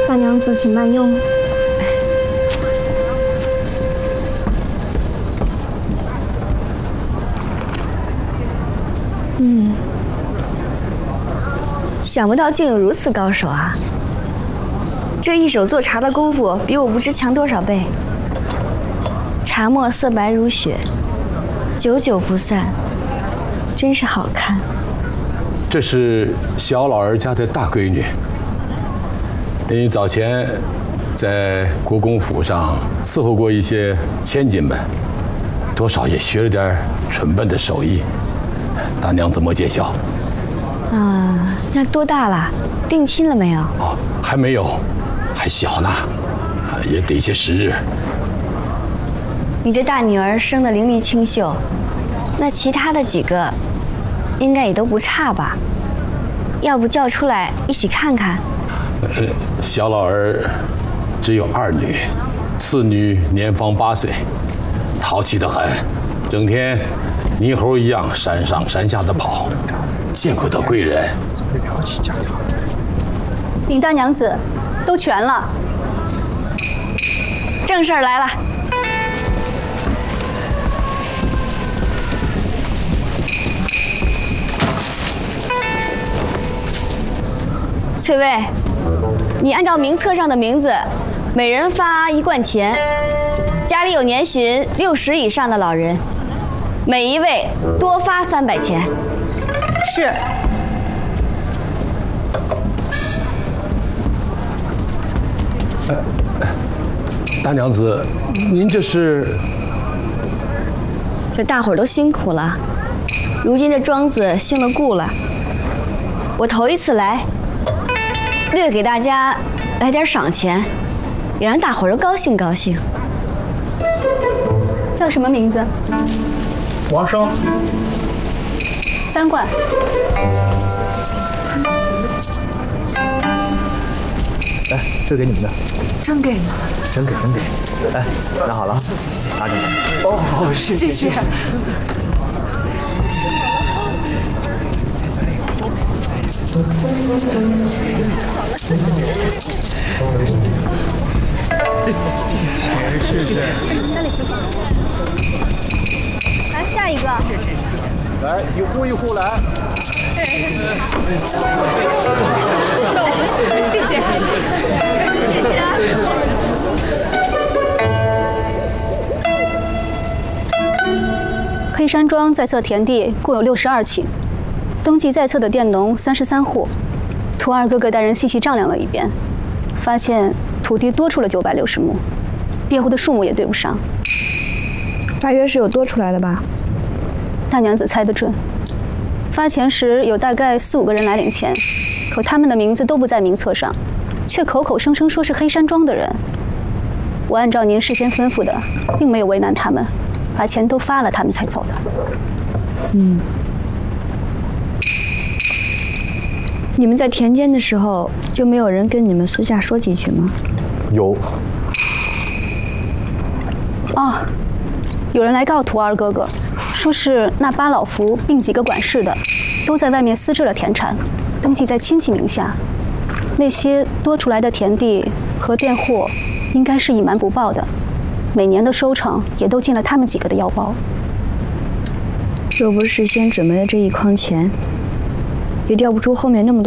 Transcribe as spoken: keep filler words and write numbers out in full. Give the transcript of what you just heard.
大娘子，请慢用。 嗯，想不到竟有如此高手啊！这一手做茶的功夫，比我不知强多少倍。茶沫色白如雪，久久不散，真是好看。 这是小老儿家的大闺女，因为早前在国公府上伺候过一些千金们，多少也学了点蠢笨的手艺。大娘子莫见笑。 啊，那多大了？定亲了没有？ 哦，还没有，还小呢，啊，也得些时日。 你这大女儿生得伶俐清秀，那其他的几个应该也都不差吧？要不叫出来一起看看？ 呃，小老儿只有二女，次女年方八岁，淘气得很，整天猕猴一样山上山下的跑，见不得贵人。 禀大娘子，都全了。 正事儿来了。翠微，你按照名册上的名字，每人发一贯钱。家里有年旬六十以上的老人，每一位多发三百钱。 是。 呃，大娘子，您这是？ 这大伙儿都辛苦了，如今这庄子兴了故了，我头一次来。略给大家来点赏钱，也让大伙儿都高兴高兴。 叫什么名字？ 王生。 三贯。 来，这给你们的。 真给吗？ 真给，真给。来，拿好了，拿着。哦，好，谢谢。谢谢。 谢谢。 来下一个。 来，一户一户来。 谢谢。谢谢。谢谢啊。 黑山庄在册田地共有六十二顷，登记在册的佃农三十三户。图二哥哥带人细细丈量了一遍，发现土地多出了九百六十亩，佃户的数目也对不上。 大约是有多出来的吧？ 大娘子猜得准。发钱时有大概四五个人来领钱，可他们的名字都不在名册上，却口口声声说是黑山庄的人。我按照您事先吩咐的，并没有为难他们，把钱都发了，他们才走的。 嗯。你们在田间的时候，就没有人跟你们私下说几句吗？ 有。 哦，有人来告图二哥哥，说是那八老福并几个管事的，都在外面私置了田产，登记在亲戚名下。那些多出来的田地和佃户，应该是隐瞒不报的，每年的收成也都进了他们几个的腰包。 若不是事先准备了这一筐钱，也调不出后面那么多。